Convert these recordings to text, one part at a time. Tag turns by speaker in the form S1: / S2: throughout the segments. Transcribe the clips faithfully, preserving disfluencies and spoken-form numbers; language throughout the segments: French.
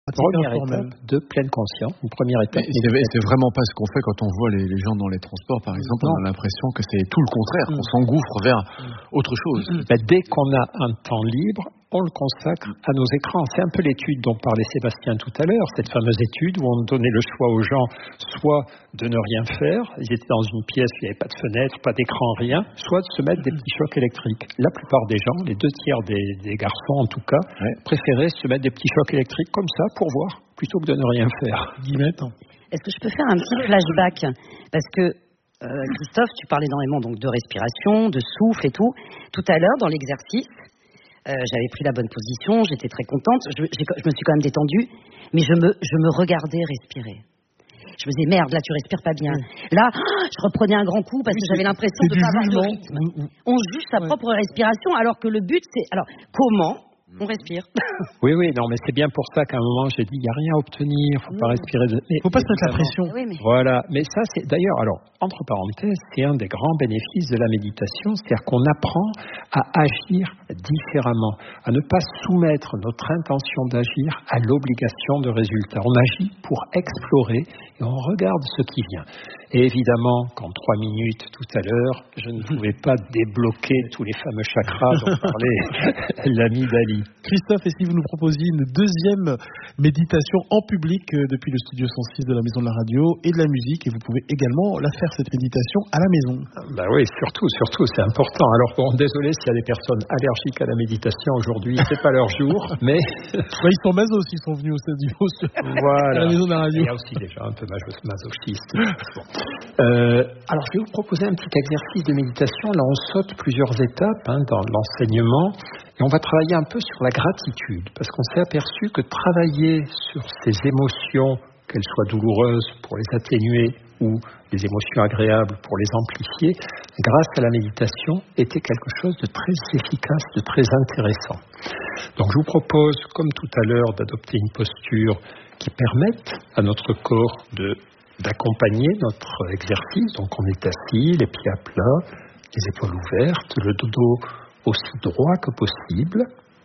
S1: Première étape de pleine conscience, une première étape.
S2: Et c'est, c'est vraiment pas ce qu'on fait quand on voit les, les gens dans les transports, par exemple. Non. On a l'impression que c'est tout le contraire, mmh. qu'on s'engouffre vers mmh. autre chose.
S1: Mmh. Ben, dès qu'on a un temps libre, on le consacre à nos écrans. C'est un peu l'étude dont parlait Sébastien tout à l'heure, cette fameuse étude où on donnait le choix aux gens, soit de ne rien faire, ils étaient dans une pièce où il n'y avait pas de fenêtre, pas d'écran, rien, soit de se mettre des petits chocs électriques. La plupart des gens, les deux tiers des, des garçons en tout cas, ouais. préféraient se mettre des petits chocs électriques comme ça pour voir, plutôt que de ne rien faire.
S3: Guillemette.
S4: Est-ce que je peux faire un petit flashback ? Parce que euh, Christophe, tu parles énormément donc de respiration, de souffle et tout. Tout à l'heure, dans l'exercice, Euh, j'avais pris la bonne position, j'étais très contente, je, je me suis quand même détendue, mais je me, je me regardais respirer. Je me disais, merde, là tu respires pas bien. Mmh. Là, je reprenais un grand coup parce que j'avais l'impression de ne pas avoir de rythme. Mmh. On juge sa ouais. propre respiration alors que le but c'est... Alors, comment on respire?
S1: Oui, oui, non, mais c'est bien pour ça qu'à un moment j'ai dit, il n'y a rien à obtenir, il ne faut mmh. pas respirer. Il
S3: ne faut pas se mettre la pression.
S4: Oui, mais...
S1: Voilà, mais ça c'est d'ailleurs, alors, entre parenthèses, c'est un des grands bénéfices de la méditation, c'est-à-dire qu'on apprend à agir différemment, à ne pas soumettre notre intention d'agir à l'obligation de résultat. On agit pour explorer et on regarde ce qui vient. Et évidemment, qu'en trois minutes tout à l'heure, je ne pouvais pas débloquer tous les fameux chakras dont parlait l'ami Dali.
S3: Christophe, et si vous nous proposiez une deuxième méditation en public depuis le studio cent six de la Maison de la Radio et de la musique, et vous pouvez également la faire cette méditation à la maison.
S1: Bah oui, surtout, surtout, c'est important. Alors bon, désolé s'il y a des personnes allergiques à la méditation aujourd'hui, c'est pas leur jour, mais
S3: bah, ils sont masos s'ils sont venus au studio
S1: voilà.
S3: à la Maison de la Radio.
S1: Il y a aussi déjà un peu masochiste. Bon. Euh, alors je vais vous proposer un petit exercice de méditation. Là, on saute plusieurs étapes hein, dans l'enseignement. Et on va travailler un peu sur la gratitude, parce qu'on s'est aperçu que travailler sur ces émotions, qu'elles soient douloureuses pour les atténuer ou les émotions agréables pour les amplifier, grâce à la méditation, était quelque chose de très efficace, de très intéressant. Donc je vous propose, comme tout à l'heure, d'adopter une posture qui permette à notre corps de, d'accompagner notre exercice. Donc on est assis, les pieds à plat, les épaules ouvertes, le dos aussi droit que possible.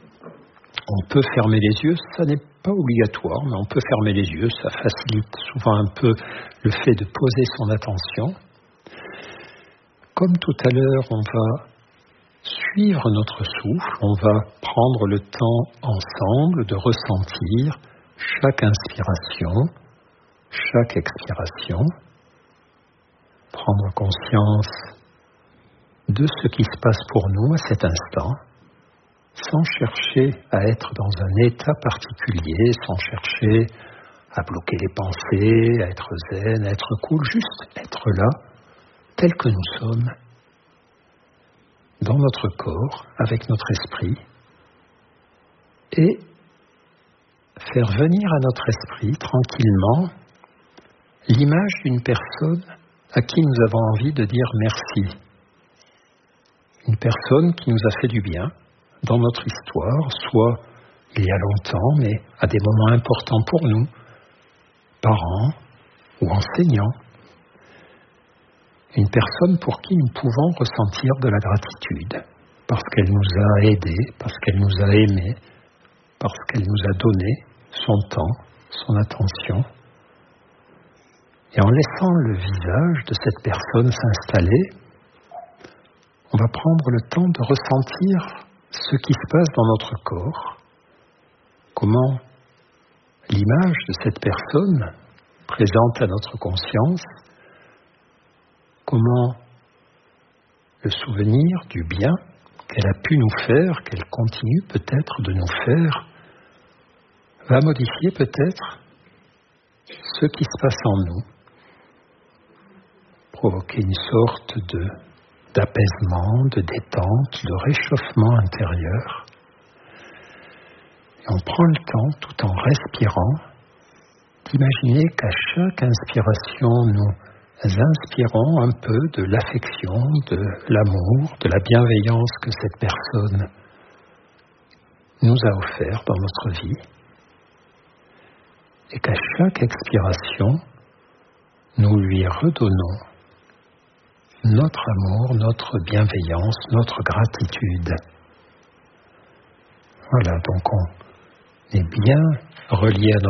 S1: On peut fermer les yeux, ça n'est pas obligatoire, mais on peut fermer les yeux, ça facilite souvent un peu le fait de poser son attention. Comme tout à l'heure, on va suivre notre souffle, on va prendre le temps ensemble de ressentir chaque inspiration, chaque expiration, prendre conscience de ce qui se passe pour nous à cet instant, sans chercher à être dans un état particulier, sans chercher à bloquer les pensées, à être zen, à être cool, juste être là, tel que nous sommes, dans notre corps, avec notre esprit, et faire venir à notre esprit, tranquillement, l'image d'une personne à qui nous avons envie de dire merci. Une personne qui nous a fait du bien dans notre histoire, soit il y a longtemps, mais à des moments importants pour nous, parents ou enseignants. Une personne pour qui nous pouvons ressentir de la gratitude, parce qu'elle nous a aidés, parce qu'elle nous a aimés, parce qu'elle nous a donné son temps, son attention. Et en laissant le visage de cette personne s'installer, on va prendre le temps de ressentir ce qui se passe dans notre corps, comment l'image de cette personne présente à notre conscience, comment le souvenir du bien qu'elle a pu nous faire, qu'elle continue peut-être de nous faire, va modifier peut-être ce qui se passe en nous, provoquer une sorte de d'apaisement, de détente, de réchauffement intérieur. Et on prend le temps, tout en respirant, d'imaginer qu'à chaque inspiration, nous inspirons un peu de l'affection, de l'amour, de la bienveillance que cette personne nous a offert dans notre vie. Et qu'à chaque expiration, nous lui redonnons notre amour, notre bienveillance, notre gratitude. Voilà, donc on est bien relié à notre